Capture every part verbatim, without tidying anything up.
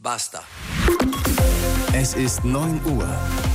Basta. Es ist neun Uhr.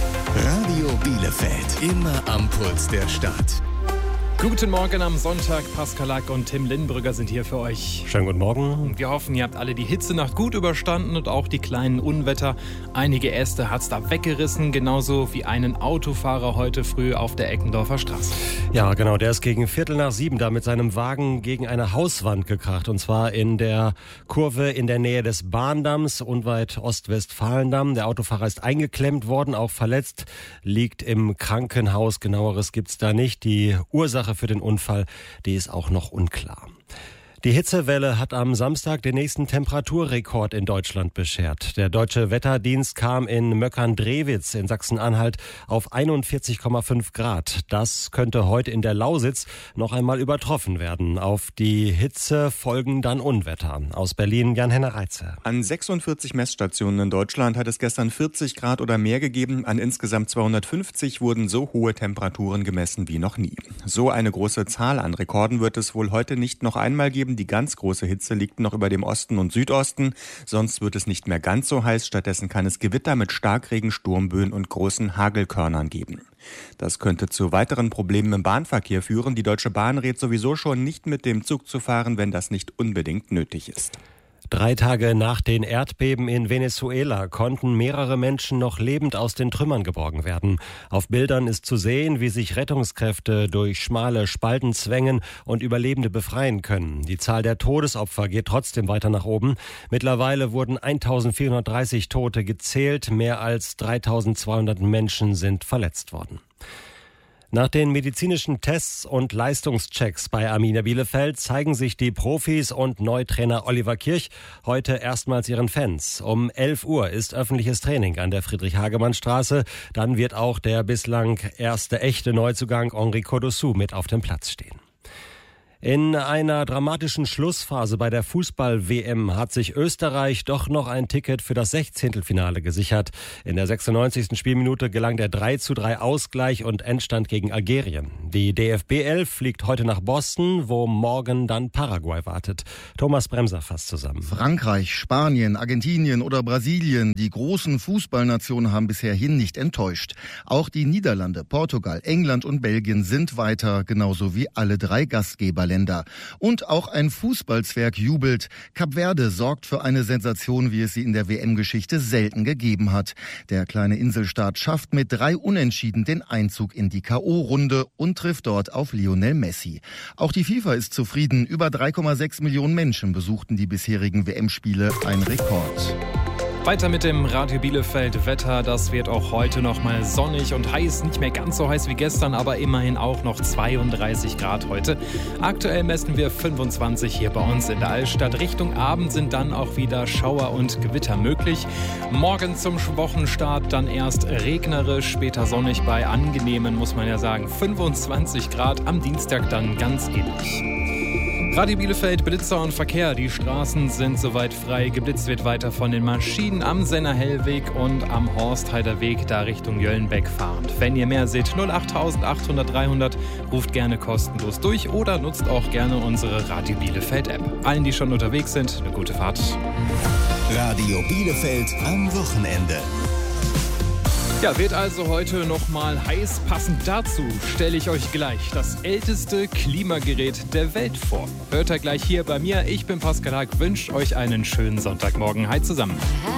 Radio Bielefeld. Immer am Puls der Stadt. Guten Morgen am Sonntag. Pascal Lack und Tim Lindenbrügger sind hier für euch. Schönen guten Morgen. Wir hoffen, ihr habt alle die Hitzenacht gut überstanden und auch die kleinen Unwetter. Einige Äste hat es da weggerissen, genauso wie einen Autofahrer heute früh auf der Eckendorfer Straße. Ja, genau. Der ist gegen Viertel nach sieben da mit seinem Wagen gegen eine Hauswand gekracht. Und zwar in der Kurve in der Nähe des Bahndamms, unweit Ostwestfalendamm. Der Autofahrer ist eingeklemmt worden, auch verletzt, liegt im Krankenhaus. Genaueres gibt's da nicht. Die Ursache für den Unfall, die ist auch noch unklar. Die Hitzewelle hat am Samstag den nächsten Temperaturrekord in Deutschland beschert. Der Deutsche Wetterdienst kam in Möckern-Drewitz in Sachsen-Anhalt auf einundvierzig Komma fünf Grad. Das könnte heute in der Lausitz noch einmal übertroffen werden. Auf die Hitze folgen dann Unwetter. Aus Berlin Jan-Henner Reitze. An sechsundvierzig Messstationen in Deutschland hat es gestern vierzig Grad oder mehr gegeben. An insgesamt zweihundertfünfzig wurden so hohe Temperaturen gemessen wie noch nie. So eine große Zahl an Rekorden wird es wohl heute nicht noch einmal geben. Die ganz große Hitze liegt noch über dem Osten und Südosten. Sonst wird es nicht mehr ganz so heiß. Stattdessen kann es Gewitter mit Starkregen, Sturmböen und großen Hagelkörnern geben. Das könnte zu weiteren Problemen im Bahnverkehr führen. Die Deutsche Bahn rät sowieso schon, nicht mit dem Zug zu fahren, wenn das nicht unbedingt nötig ist. Drei Tage nach den Erdbeben in Venezuela konnten mehrere Menschen noch lebend aus den Trümmern geborgen werden. Auf Bildern ist zu sehen, wie sich Rettungskräfte durch schmale Spalten zwängen und Überlebende befreien können. Die Zahl der Todesopfer geht trotzdem weiter nach oben. Mittlerweile wurden eintausendvierhundertdreißig Tote gezählt. Mehr als dreitausendzweihundert Menschen sind verletzt worden. Nach den medizinischen Tests und Leistungschecks bei Arminia Bielefeld zeigen sich die Profis und Neutrainer Oliver Kirch heute erstmals ihren Fans. Um elf Uhr ist öffentliches Training an der Friedrich-Hagemann-Straße. Dann wird auch der bislang erste echte Neuzugang Enrico Dossou mit auf dem Platz stehen. In einer dramatischen Schlussphase bei der Fußball-W M hat sich Österreich doch noch ein Ticket für das Sechzehntelfinale gesichert. In der sechsundneunzigsten Spielminute gelang der drei zu drei Ausgleich und Endstand gegen Algerien. Die D F B elf fliegt heute nach Boston, wo morgen dann Paraguay wartet. Thomas Bremser fasst zusammen. Frankreich, Spanien, Argentinien oder Brasilien, die großen Fußballnationen haben bisher hin nicht enttäuscht. Auch die Niederlande, Portugal, England und Belgien sind weiter, genauso wie alle drei Gastgeber. Länder. Und auch ein Fußballzwerg jubelt. Kap Verde sorgt für eine Sensation, wie es sie in der W M-Geschichte selten gegeben hat. Der kleine Inselstaat schafft mit drei Unentschieden den Einzug in die K O-Runde und trifft dort auf Lionel Messi. Auch die FIFA ist zufrieden. Über drei Komma sechs Millionen Menschen besuchten die bisherigen W M-Spiele. Ein Rekord. Weiter mit dem Radio Bielefeld Wetter. Das wird auch heute noch mal sonnig und heiß. Nicht mehr ganz so heiß wie gestern, aber immerhin auch noch zweiunddreißig Grad heute. Aktuell messen wir fünfundzwanzig hier bei uns in der Altstadt. Richtung Abend sind dann auch wieder Schauer und Gewitter möglich. Morgen zum Wochenstart dann erst regnerisch, später sonnig bei angenehmen, muss man ja sagen, fünfundzwanzig Grad. Am Dienstag dann ganz ähnlich. Radio Bielefeld, Blitzer und Verkehr. Die Straßen sind soweit frei. Geblitzt wird weiter von den Maschinen am Senner-Hellweg und am Horstheider Weg, da Richtung Jöllenbeck fahrend. Wenn ihr mehr seht, null acht achthundert dreihundert, ruft gerne kostenlos durch oder nutzt auch gerne unsere Radio Bielefeld-App. Allen, die schon unterwegs sind, eine gute Fahrt. Radio Bielefeld am Wochenende. Ja, wird also heute nochmal heiß. Passend dazu stelle ich euch gleich das älteste Klimagerät der Welt vor. Hört ihr gleich hier bei mir. Ich bin Pascal Lack, wünsche euch einen schönen Sonntagmorgen. Hi zusammen.